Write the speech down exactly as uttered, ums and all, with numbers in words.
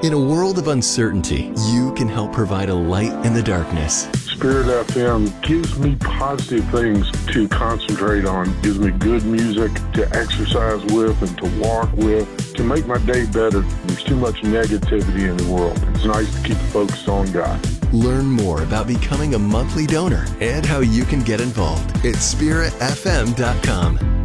In a world of uncertainty, you can help provide a light in the darkness. Spirit F M gives me positive things to concentrate on, gives me good music to exercise with and to walk with, to make my day better. There's too much negativity in the world. It's nice to keep focused on God. Learn more about becoming a monthly donor and how you can get involved at spirit f m dot com.